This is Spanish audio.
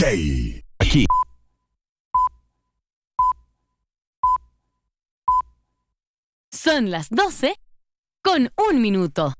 DJ. Aquí. Son las 12 con 1 minuto.